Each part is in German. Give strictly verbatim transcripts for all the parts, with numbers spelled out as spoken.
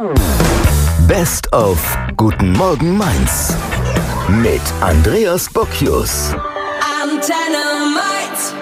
Best of Guten Morgen Mainz mit Andreas Bocchius. Antenne Mainz.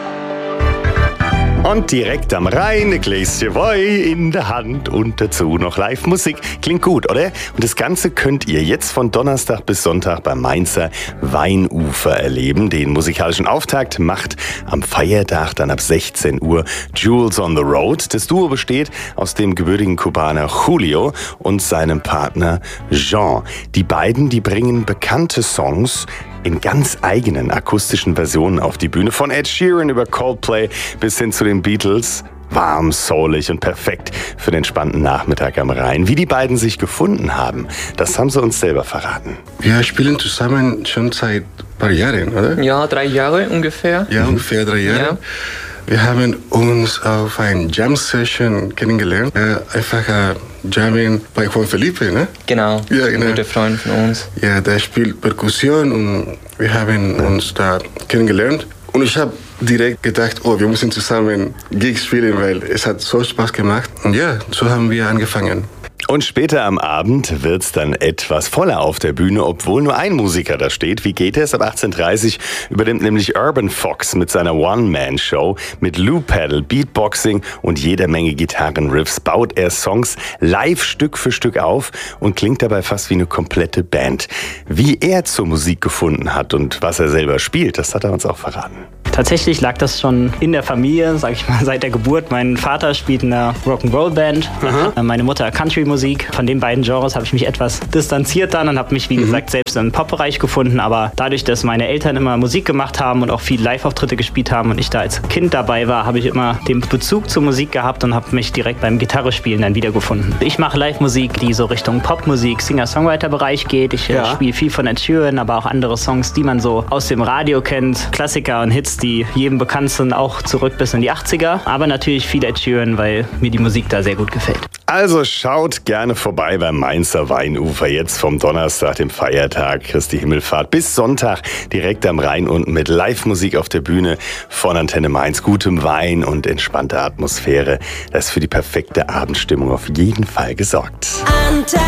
Und direkt am Rhein, ein Gläschen Wein in der Hand und dazu noch Live-Musik. Klingt gut, oder? Und das Ganze könnt ihr jetzt von Donnerstag bis Sonntag beim Mainzer Weinufer erleben. Den musikalischen Auftakt macht am Feiertag dann ab sechzehn Uhr Jules on the Road. Das Duo besteht aus dem gebürtigen Kubaner Julio und seinem Partner Jean. Die beiden, die bringen bekannte Songs in ganz eigenen akustischen Versionen auf die Bühne. Von Ed Sheeran über Coldplay bis hin zu den Beatles. Warm, soulig und perfekt für den entspannten Nachmittag am Rhein. Wie die beiden sich gefunden haben, das haben sie uns selber verraten. Wir spielen zusammen schon seit ein paar Jahren, oder? Ja, drei Jahre ungefähr. Ja, ungefähr drei Jahre. Ja. Wir haben uns auf einer Jam-Session kennengelernt. Äh, einfach äh, Jammen bei Juan Felipe, ne? Genau, Ja, genau. ein guter Freund von uns. Ja, der spielt Perkussion und wir haben uns da kennengelernt. Und ich habe direkt gedacht, oh, wir müssen zusammen Gigs spielen, weil es hat so Spaß gemacht. Und ja, so haben wir angefangen. Und später am Abend wird's dann etwas voller auf der Bühne, obwohl nur ein Musiker da steht. Wie geht es? Ab achtzehn Uhr dreißig übernimmt nämlich Urban Fox mit seiner One-Man-Show. Mit Loop-Pedal, Beatboxing und jeder Menge Gitarrenriffs baut er Songs live Stück für Stück auf und klingt dabei fast wie eine komplette Band. Wie er zur Musik gefunden hat und was er selber spielt, das hat er uns auch verraten. Tatsächlich lag das schon in der Familie, sag ich mal, seit der Geburt. Mein Vater spielt in einer Rock'n'Roll-Band, mhm. meine Mutter Country-Musik. Von den beiden Genres habe ich mich etwas distanziert dann und habe mich, wie mhm. gesagt, selbst im Pop-Bereich gefunden. Aber dadurch, dass meine Eltern immer Musik gemacht haben und auch viel Live-Auftritte gespielt haben und ich da als Kind dabei war, habe ich immer den Bezug zur Musik gehabt und habe mich direkt beim Gitarrespielen dann wiedergefunden. Ich mache Live-Musik, die so Richtung Popmusik, Singer-Songwriter-Bereich geht. Ich ja. spiele viel von Ed Sheeran, aber auch andere Songs, die man so aus dem Radio kennt. Klassiker und Hits, die jedem bekannt sind, auch zurück bis in die achtziger. Aber natürlich viel Ed Sheeran, weil mir die Musik da sehr gut gefällt. Also schaut gerne vorbei beim Mainzer Weinufer. Jetzt vom Donnerstag, dem Feiertag Christi Himmelfahrt, bis Sonntag direkt am Rhein unten mit Live-Musik auf der Bühne von Antenne Mainz. Gutem Wein und entspannter Atmosphäre. Das ist für die perfekte Abendstimmung auf jeden Fall gesorgt. Antenne